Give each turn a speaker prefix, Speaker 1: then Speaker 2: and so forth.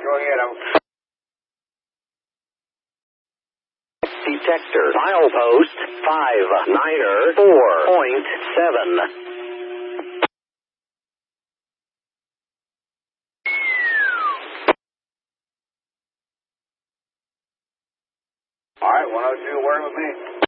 Speaker 1: Detector, milepost 59er 4.7.
Speaker 2: All right, 102, where with me?